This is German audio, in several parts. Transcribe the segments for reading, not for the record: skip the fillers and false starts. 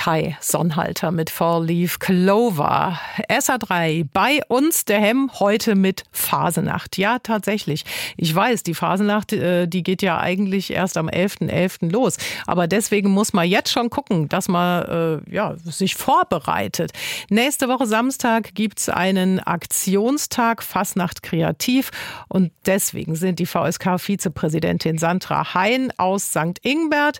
Kai Sonnhalter mit Four Leaf Clover. SA3 bei uns der Hemm heute mit Fasenacht. Ja, tatsächlich. Ich weiß, die Fasenacht, die geht ja eigentlich erst am 11.11. los. Aber deswegen muss man jetzt schon gucken, dass man sich vorbereitet. Nächste Woche Samstag gibt's einen Aktionstag Fasnacht kreativ. Und deswegen sind die VSK-Vizepräsidentin Sandra Hein aus St. Ingbert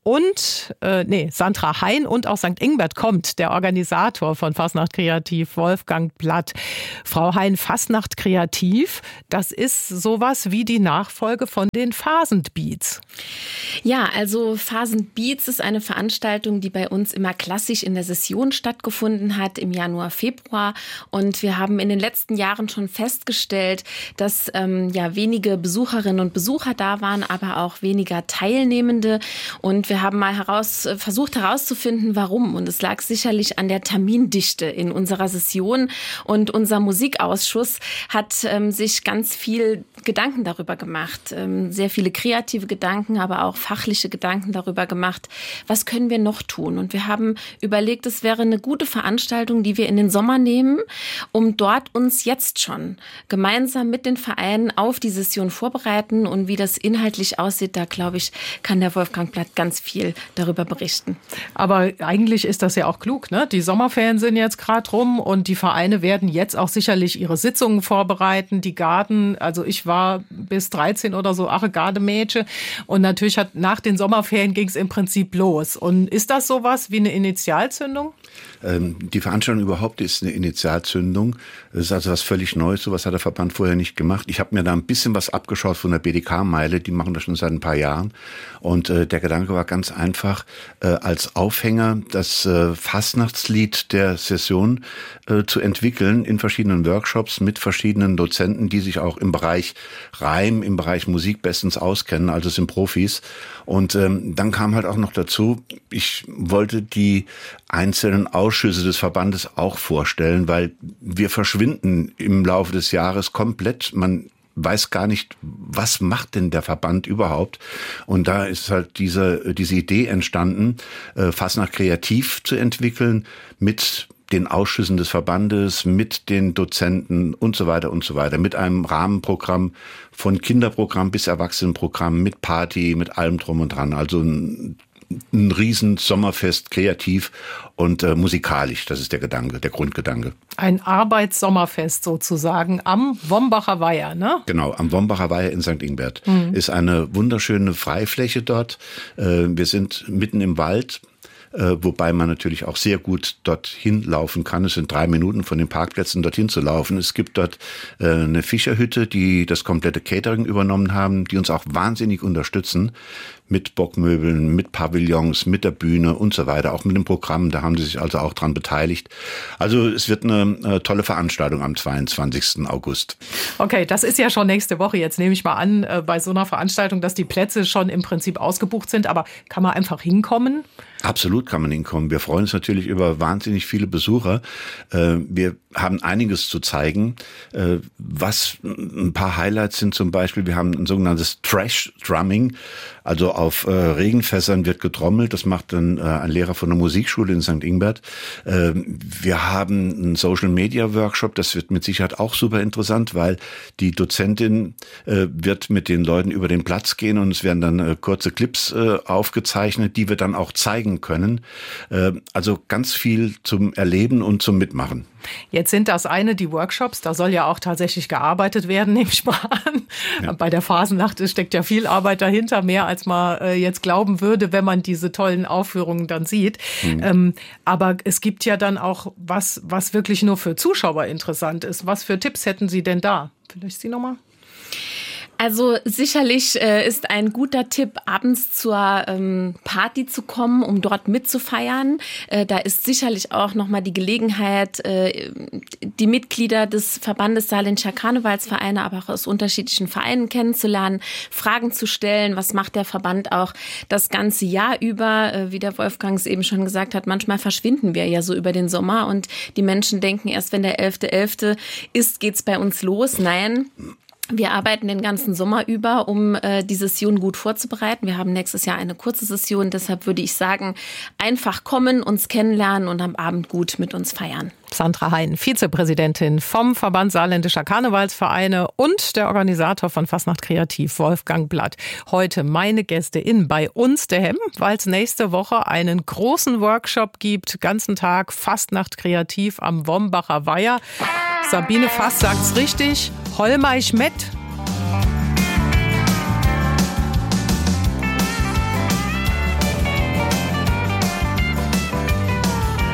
und Sandra Hein und aus St. Ingbert kommt der Organisator von Fasnacht Kreativ, Wolfgang Blatt. Frau Hein, Fasnacht Kreativ, das ist sowas wie die Nachfolge von den Phasendbeats. Ja, also Phasendbeats ist eine Veranstaltung, die bei uns immer klassisch in der Session stattgefunden hat, im Januar, Februar. Und wir haben in den letzten Jahren schon festgestellt, dass wenige Besucherinnen und Besucher da waren, aber auch weniger Teilnehmende. Und wir haben mal versucht herauszufinden, warum. Und es lag sicherlich an der Termindichte in unserer Session. Und unser Musikausschuss hat sich ganz viel Gedanken darüber gemacht. Sehr viele kreative Gedanken, aber auch fachliche Gedanken darüber gemacht, was können wir noch tun. Und wir haben überlegt, es wäre eine gute Veranstaltung, die wir in den Sommer nehmen, um dort uns jetzt schon gemeinsam mit den Vereinen auf die Session vorbereiten. Und wie das inhaltlich aussieht, da glaube ich, kann der Wolfgang Blatt ganz viel darüber berichten. Aber eigentlich ist das ja auch klug, ne? Die Sommerferien sind jetzt gerade rum und die Vereine werden jetzt auch sicherlich ihre Sitzungen vorbereiten. Die Garden, also ich war bis 13 oder so Gardemädchen und natürlich nach den Sommerferien ging es im Prinzip los. Und ist das sowas wie eine Initialzündung? Die Veranstaltung überhaupt ist eine Initialzündung. Das ist also was völlig Neues. Sowas hat der Verband vorher nicht gemacht. Ich habe mir da ein bisschen was abgeschaut von der BDK-Meile. Die machen das schon seit ein paar Jahren. Und der Gedanke war ganz einfach, als Aufhänger das Fastnachtslied der Session zu entwickeln in verschiedenen Workshops mit verschiedenen Dozenten, die sich auch im Bereich Reim, im Bereich Musik bestens auskennen. Also es sind Profis. Und dann kam halt auch noch dazu, ich wollte die einzelnen Ausschüsse des Verbandes auch vorstellen, weil wir verschwinden im Laufe des Jahres komplett. Man weiß gar nicht, was macht denn der Verband überhaupt? Und da ist halt diese Idee entstanden, Fasnacht kreativ zu entwickeln mit den Ausschüssen des Verbandes, mit den Dozenten und so weiter, mit einem Rahmenprogramm von Kinderprogramm bis Erwachsenenprogramm, mit Party, mit allem drum und dran. Also ein riesen Sommerfest, kreativ und musikalisch. Das ist der Gedanke, der Grundgedanke. Ein Arbeitssommerfest sozusagen am Wombacher Weiher, ne? Genau, am Wombacher Weiher in St. Ingbert. Ist eine wunderschöne Freifläche dort. Wir sind mitten im Wald. Wobei man natürlich auch sehr gut dorthin laufen kann. Es sind 3 Minuten von den Parkplätzen dorthin zu laufen. Es gibt dort eine Fischerhütte, die das komplette Catering übernommen haben, die uns auch wahnsinnig unterstützen mit Bockmöbeln, mit Pavillons, mit der Bühne und so weiter, auch mit dem Programm. Da haben sie sich also auch dran beteiligt. Also es wird eine tolle Veranstaltung am 22. August. Okay, das ist ja schon nächste Woche. Jetzt nehme ich mal an, bei so einer Veranstaltung, dass die Plätze schon im Prinzip ausgebucht sind. Aber kann man einfach hinkommen? Absolut kann man hinkommen. Wir freuen uns natürlich über wahnsinnig viele Besucher. Wir haben einiges zu zeigen. Was ein paar Highlights sind zum Beispiel, wir haben ein sogenanntes Trash-Drumming. Also auf Regenfässern wird getrommelt. Das macht dann ein Lehrer von der Musikschule in St. Ingbert. Wir haben einen Social-Media-Workshop. Das wird mit Sicherheit auch super interessant, weil die Dozentin wird mit den Leuten über den Platz gehen und es werden dann kurze Clips aufgezeichnet, die wir dann auch zeigen können. Also ganz viel zum Erleben und zum Mitmachen. Jetzt sind das die Workshops, da soll ja auch tatsächlich gearbeitet werden, nehme ich mal an. Ja. Bei der Phasennacht steckt ja viel Arbeit dahinter, mehr als man jetzt glauben würde, wenn man diese tollen Aufführungen dann sieht. Aber es gibt ja dann auch was wirklich nur für Zuschauer interessant ist. Was für Tipps hätten Sie denn da? Vielleicht Sie nochmal? Also sicherlich ist ein guter Tipp, abends zur Party zu kommen, um dort mitzufeiern. Da ist sicherlich auch nochmal die Gelegenheit, die Mitglieder des Verbandes Saarländischer Karnevalsvereine, aber auch aus unterschiedlichen Vereinen kennenzulernen, Fragen zu stellen. Was macht der Verband auch das ganze Jahr über? Wie der Wolfgang es eben schon gesagt hat, manchmal verschwinden wir ja so über den Sommer und die Menschen denken, erst wenn der 11.11. ist, geht's bei uns los. Nein. Wir arbeiten den ganzen Sommer über, um die Session gut vorzubereiten. Wir haben nächstes Jahr eine kurze Session. Deshalb würde ich sagen, einfach kommen, uns kennenlernen und am Abend gut mit uns feiern. Sandra Hein, Vizepräsidentin vom Verband Saarländischer Karnevalsvereine und der Organisator von Fastnacht Kreativ, Wolfgang Blatt. Heute meine Gäste in bei uns der Hemm, weil es nächste Woche einen großen Workshop gibt, ganzen Tag Fastnacht Kreativ am Wombacher Weiher. Sabine Fass sagt's richtig, Holmeich Met